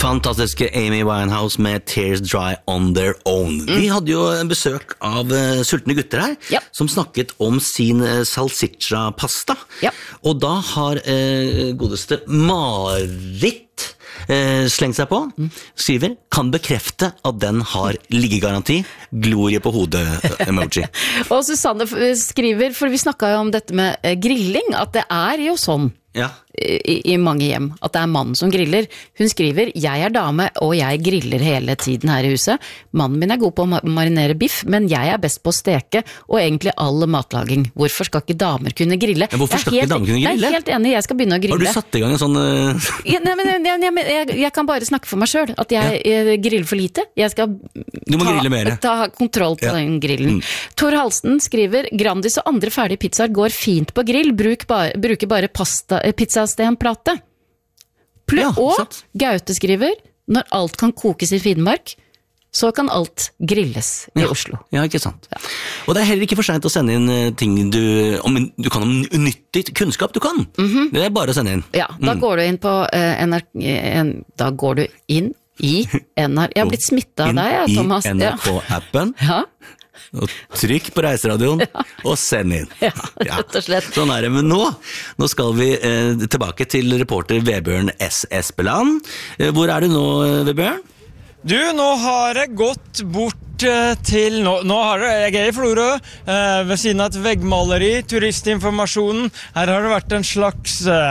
Fantastiske Amy Winehouse med Tears Dry on Their Own. Vi hadde jo besøk av sultne gutter her, Ja. som snakket om sin salsiccia-pasta. Ja. Og da har godeste Marit slengt seg på, skriver, kan bekrefte at den har liggegaranti, glorie på hodet-emoji. Og Susanne skriver, for vi snakket jo om dette med grilling, at det er jo sånn. Ja. I mange hjem, at det er mannen som griller. Hun skriver, jeg er dame, og jeg griller hele tiden her i huset. Mannen min er god på å marinere biff, men jeg er best på å steke, og egentlig all matlaging. Hvorfor skal ikke damer kunne grille? Men hvorfor skal ikke damer kunne grille? Jeg er helt enig, jeg skal begynne å grille. Har du satt i gang en sånn... Jeg kan bare snakke for meg selv, at jeg griller for lite. Jeg skal Du må grille mer. ta kontroll på den grillen. Tor Halsten skriver, Grandis og andre ferdige pizzaer går fint på grill, bruker bare pizzastenplate. Ja, Og sant. Gaute skriver, når alt kan kokes i Finnmark, så kan alt grilles i Oslo. Ja, ikke sant. Og det er heller ikke for sent å sende inn ting du kan om nyttig kunnskap du kan. Det er bare å sende inn. Ja, da går du inn på da går du inn i NRK. Jeg har blitt smittet av deg, Thomas. Inn i NRK-appen. Ja. Og trykk på reiseradioen, og send inn. Ja, rett og slett. Sånn er det, men nå skal vi tilbake til reporter Vebjørn S. Espeland. Hvor er du nå, Vebjørn? Du, nå har jeg gått bort til... Nå har jeg er i Florø, ved siden av et veggmaleri, turistinformasjonen. Her har det vært en slags...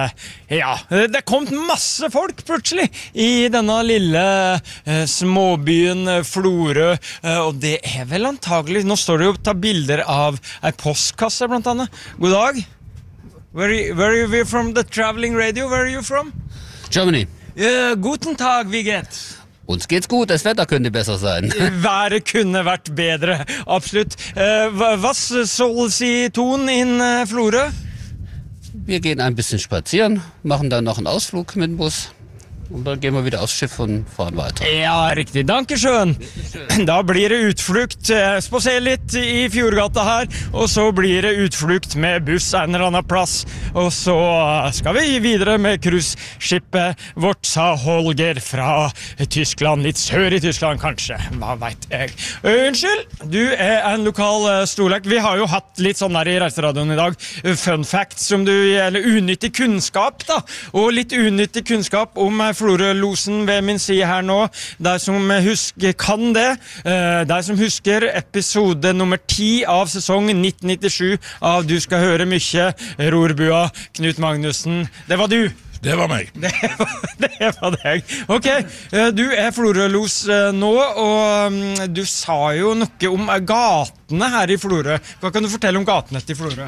det kom masse folk plutselig i denne lille småbyen Florø, og det er vel antagelig... Nå står det jo å ta bilder av en postkasse, blant annet. God dag. Where are you from the traveling radio? Where are you from? Germany. Guten Tag, wie geht's? Uns geht's gut, das Wetter könnte besser sein. Været kunne vært bedre, absolutt. Was soll Sie tun in Florø? Wir gehen ein bisschen spazieren, machen dann noch einen Ausflug mit dem Bus und dann gehen wir wieder aufs Schiff und fahren weiter. Ja, riktig. Dankeschön. Da blir det utflukt. Spasere litt i Fjordgata her, og så blir det utflukt med buss en eller annen plass. Og så skal vi videre med cruiseskipet vårt, sa Holger fra Tyskland. Litt sør i Tyskland, kanskje. Hva vet jeg? Unnskyld, du er en lokal storlek. Vi har jo hatt litt sånn her i Reiseradioen i dag. Fun facts, eller unyttig kunnskap, da. Og litt unyttig kunnskap om Florø-losen ved min side her nå. De som kan det, de som husker episode nummer 10 av sesong 1997 av Du skal høre mye, Rorbua, Knut Magnussen. Det var du. Det var meg. Det var deg. Ok, du er Florø-los nå, og du sa jo noe om gatene her i Florø. Hva kan du fortelle om gatene til Florø?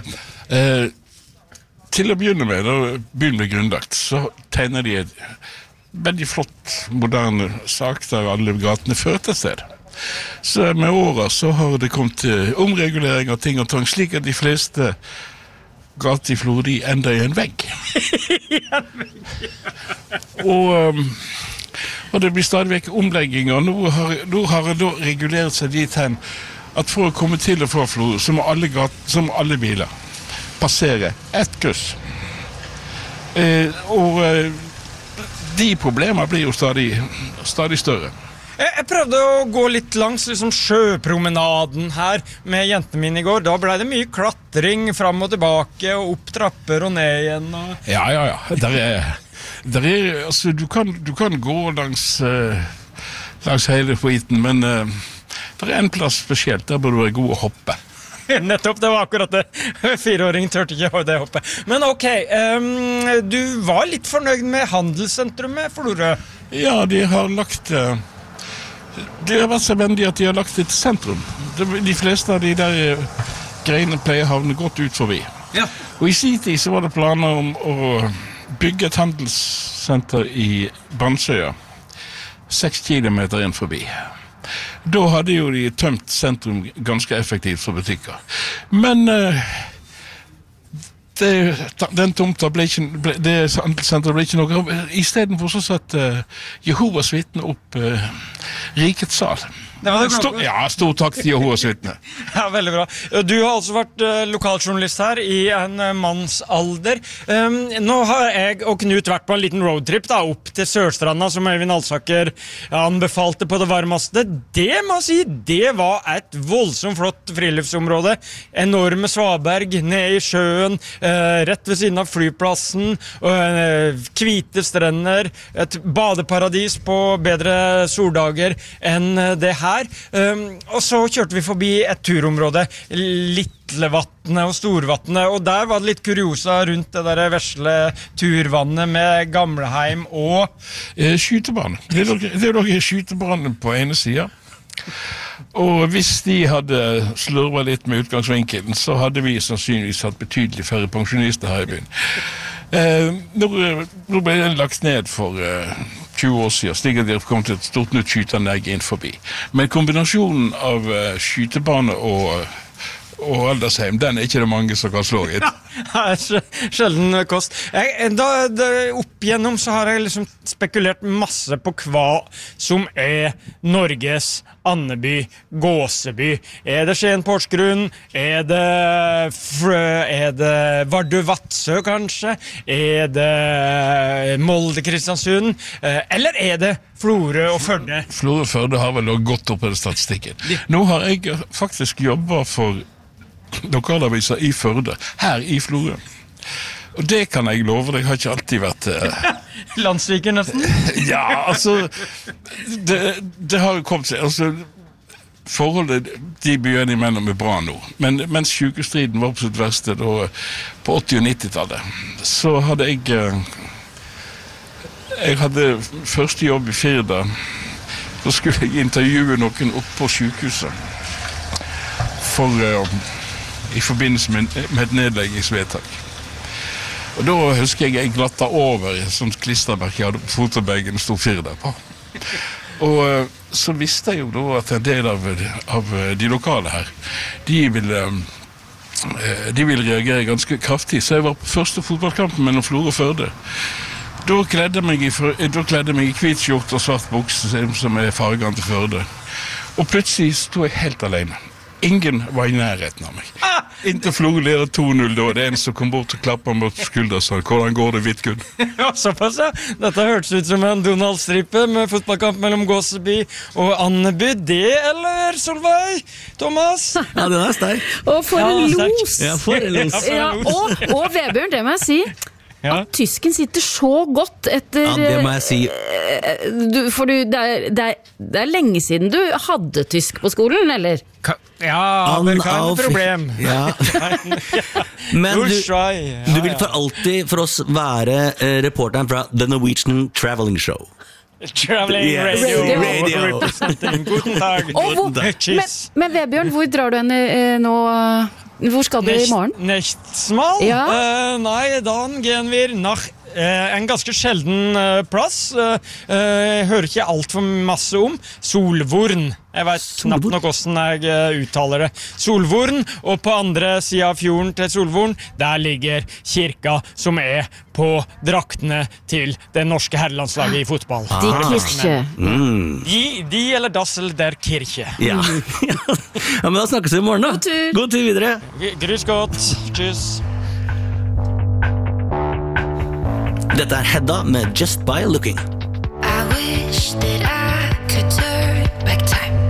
Til å begynne med, da byen ble grunnlagt, så tegner de et veldig flott, moderne sak der alle gatene førte sted. Så med året så har det kommet til omregulering av ting og tang, slik at de fleste gater i Florø ender i en vegg. Og det blir stadig vekk omlegginger. Nå har det da regulert seg dit hen at for å komme til og fra Florø, så må alle biler passere ett kryss. De problemene blir jo stadig større. Jeg prøvde å gå litt langs sjøpromenaden her med jentene mine i går. Da ble det mye klatring fram og tilbake, og opp trapper og ned igjen. Og... Ja. Altså, du kan gå langs hele skiten, men det er en plass spesielt, der bør du være god å hoppe. Nettopp, det var akkurat det. 4-åring tørte ikke det hoppet. Men ok, du var litt fornøyd med handelssentrumet, Florø? Ja, de har vært så vendige at de har lagt et sentrum. De fleste av de der greiene pleier havne godt ut forbi. Ja. Og i sin tid så var det planer om å bygge et handelssenter i Bansøya, 6 kilometer inn forbi. Da hadde jo de tømt sentrum ganske effektivt for butikker. Men den tomta det senteret ble ikke noe. I stedet for så satt Jehovas vitne opp Rikets sal. Det var det klokke. Stor takk til Jehovas vitne. Ja, veldig bra. Du har altså vært lokaljournalist her i en mannsalder. Nå har jeg og Knut vært på en liten roadtrip da, opp til Sørstranda, som Øyvind Alsaker anbefalte på det varmeste. Det må jeg si, det var et voldsomt flott friluftsområde. Enorme svaberg ned i sjøen, rett ved siden av flyplassen, hvite strender, et badeparadis på bedre soldager enn det her. Og så kjørte vi forbi et turområde, Littlevatnet og Storvatnet, og der var det litt kuriosa rundt det der vesle turvannet med Gamleheim og Skytebane. Det lå skytebane på ene siden. Og hvis de hadde slurvet litt med utgangsvinkelen, så hadde vi sannsynligvis hatt betydelig færre pensjonister her i byen. Nå ble den lagt ned for 20 år siden, slik at det kom til et stort nytt skyteanlegg inn forbi. Men kombinasjonen av skytebane og aldersheim, den ikke det mange som kan slå i. Sjelden kost. Opp igjennom så har jeg liksom spekulert masse på hva som Norges Andeby, Gåseby. Det Skien Porsgrunn? Det Vardø Vadsø kanskje? Det Molde Kristiansund? Eller det Florø og Førde? Florø og Førde har vel gått opp i statistikken. Nå har jeg faktisk jobbet for lokalaviser i Førde, her i Florø. Og det kan jeg love deg, har ikke alltid vært Landsviker nesten? Ja, altså det har kommet seg, altså forholdet de byene imellom bra nå, men mens sykestriden var på sitt verste da, på 80- og 90-tallet, så hadde jeg hadde første jobb i Firda. Så skulle jeg intervjue noen opp på sykehuset i forbindelse med et nedleggingsvedtak. Og da husker jeg glatta over et sånt klistermerke jeg hadde på fotobagen, stod Firda på. Og så visste jeg jo da at en del av de lokale her, de vil reagere ganske kraftig. Så jeg var på første fotballkampen mellom Florø og Førde. Da kledde jeg meg i hvit skjorte og svart bukse, som fargen til Førde. Og plutselig stod jeg helt alene. Ingen var i nærheten av meg. Inntil Florø leder 2-0 da, det en som kom bort og klappet mot skuldra og sa, hvordan går det, Vidkun? Ja, såpass ja. Dette hørtes ut som en Donald-stripe med fotballkamp mellom Gåseby og Andeby. Det, eller Solveig? Thomas? Ja, den sterk. Og for en los! Ja, for en los. Ja, og Vebjørn, det må jeg si. Ja. At tysken sitter så godt etter... Ja, det må jeg si. Det er lenge siden du hadde tysk på skolen, eller? Ja, men hva det problem? Ja. Men du vil for alltid for oss være reporteren fra The Norwegian Traveling Show. Traveling radio. Guten Tag. Men Vebjørn, hvor drar du henne nå? Hvor skal du i morgen? Nächsmal? Ja. Nei, dann gehen wir nach en ganske sjelden plass. Jeg hører ikke alt for masse om. Solvorn. Jeg vet knapt nok hvordan jeg uttaler det. Solvorn, og på andre siden av fjorden til Solvorn, der ligger kirka som på draktene til det norske herrelandslaget i fotball. Die Kirche. De eller das eller der Kirche. Ja. Ja, men da snakkes vi i morgen da. God tur. God tur videre. Grüß Gott. Tschüss. Dette Hedda med Just By Looking. I wish that I